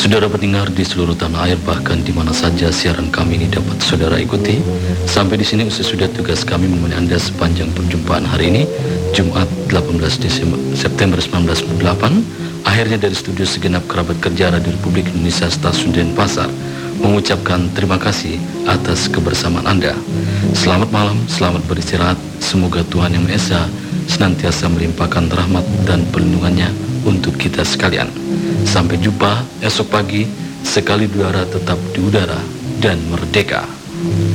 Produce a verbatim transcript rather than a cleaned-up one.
Saudara pendengar di seluruh tanah air, bahkan di mana saja siaran kami ini dapat saudara ikuti. Sampai di sini usai sudah tugas kami menemani Anda sepanjang perjumpaan hari ini, Jumat delapan belas September seribu sembilan ratus sembilan puluh delapan. Akhirnya dari studio segenap kerabat kerja Radio Republik Indonesia Stasiun Denpasar mengucapkan terima kasih atas kebersamaan Anda. Selamat malam, selamat beristirahat. Semoga Tuhan Yang Maha Esa senantiasa melimpahkan rahmat dan perlindungannya untuk kita sekalian. Sampai jumpa esok pagi, sekali udara tetap di udara dan merdeka.